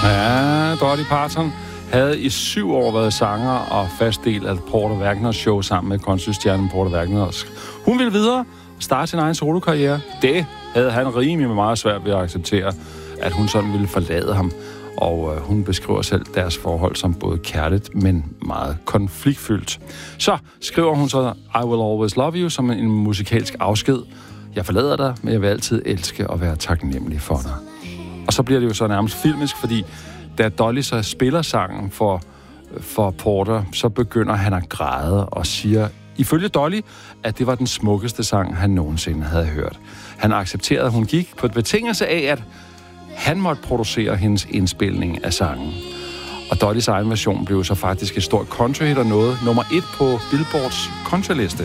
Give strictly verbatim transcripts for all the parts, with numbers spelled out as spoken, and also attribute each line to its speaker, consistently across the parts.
Speaker 1: Ja, Dolly Parton havde i syv år været sanger og fast del af Porter Wagners show sammen med kunststjernen Porter Wagner. Hun ville videre starte sin egen solokarriere. Det havde han rimelig meget svært ved at acceptere, at hun sådan ville forlade ham. Og øh, hun beskriver selv deres forhold som både kærligt, men meget konfliktfyldt. Så skriver hun så I Will Always Love You som en musikalsk afsked. Jeg forlader dig, men jeg vil altid elske og være taknemmelig for dig. Og så bliver det jo så nærmest filmisk, fordi da Dolly så spiller sangen for, for Porter, så begynder han at græde og siger, ifølge Dolly, at det var den smukkeste sang, han nogensinde havde hørt. Han accepterede, at hun gik på et betingelse af, at han måtte producere hendes indspilning af sangen. Og Dollys egen version blev så faktisk et stort countryhit og nåede nummer et på Billboards countryliste.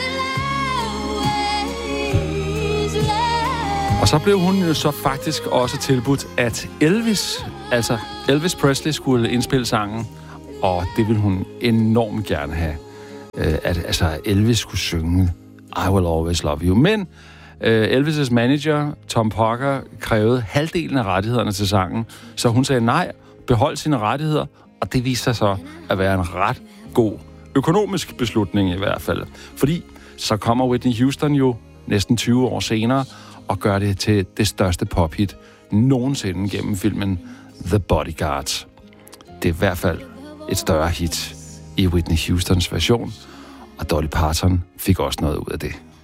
Speaker 1: Og så blev hun jo så faktisk også tilbudt, at Elvis, altså Elvis Presley, skulle indspille sangen, og det ville hun enormt gerne have. At altså Elvis skulle synge I Will Always Love You. Men øh, Elvis' manager, Tom Parker, krævede halvdelen af rettighederne til sangen, så hun sagde nej, behold sine rettigheder, og det viste sig så at være en ret god økonomisk beslutning i hvert fald. Fordi så kommer Whitney Houston jo næsten tyve år senere og gør det til det største pophit nogensinde gennem filmen The Bodyguard. Det er i hvert fald et større hit i Whitney Houstons version, og Dolly Parton fik også noget ud af det.